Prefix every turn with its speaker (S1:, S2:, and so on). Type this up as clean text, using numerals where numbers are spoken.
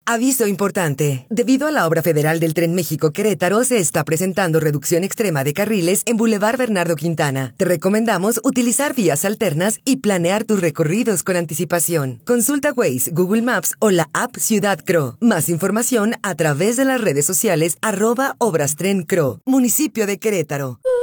S1: Aviso importante. Debido a la obra federal del Tren México-Querétaro, se está presentando reducción extrema de carriles en Boulevard Bernardo Quintana. Te recomendamos utilizar vías alternas y planear tus recorridos con anticipación. Consulta Waze, Google Maps o la app Ciudad Cro. Más información a través de las redes sociales @Obras Tren Cro, municipio de Querétaro.